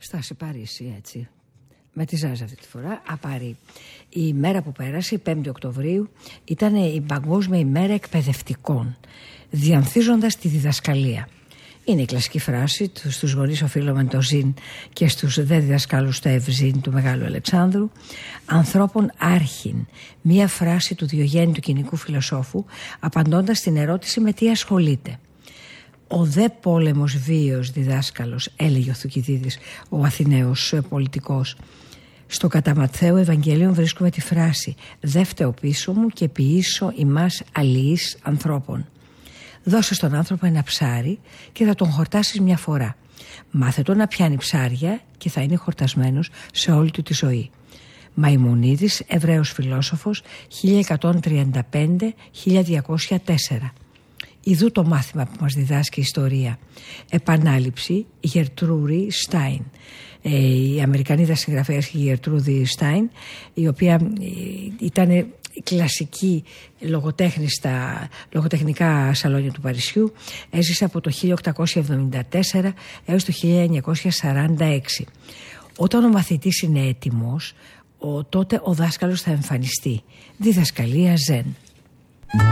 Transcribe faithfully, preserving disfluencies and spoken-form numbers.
Στάση Παρίσι, έτσι. Με τη Ζάζα αυτή τη φορά, απαρή. Η μέρα που πέρασε, η πέμπτη Οκτωβρίου, ήταν η Παγκόσμια ημέρα εκπαιδευτικών, διανθίζοντας τη διδασκαλία. Είναι η κλασική φράση, στους γονείς οφείλουμε το ζήν και στους δε διδασκάλους το ευζήν του Μεγάλου Αλεξάνδρου, ανθρώπων άρχιν, μία φράση του Διογέννη του κοινικού φιλοσόφου, απαντώντας στην ερώτηση με τι ασχολείται. Ο δε πόλεμος βίαιος διδάσκαλος, έλεγε ο Θουκυδίδης, ο Αθηναίος πολιτικός. Στο κατά Ματθαίου Ευαγγέλιον βρίσκουμε τη φράση «Δε φταίω πίσω μου και ποιήσω ημάς αλληλείς ανθρώπων». Δώσε στον άνθρωπο ένα ψάρι και θα τον χορτάσεις μια φορά. Μάθε τον να πιάνει ψάρια και θα είναι χορτασμένος σε όλη του τη ζωή. Μαϊμονίδης, Εβραίος φιλόσοφος, χίλια εκατόν τριάντα πέντε με χίλια διακόσια τέσσερα. Ιδού το μάθημα που μας διδάσκει η ιστορία. Επανάληψη, Γερτρούρι Στάιν. Η Αμερικανίδα συγγραφέας Γερτρούδη Στάιν, η οποία ήταν κλασική λογοτέχνη στα λογοτεχνικά σαλόνια του Παρισιού, έζησε από το χίλια οκτακόσια εβδομήντα τέσσερα έως το χίλια εννιακόσια σαράντα έξι. Όταν ο μαθητής είναι έτοιμος, ο, τότε ο δάσκαλος θα εμφανιστεί. Διδασκαλία Ζεν.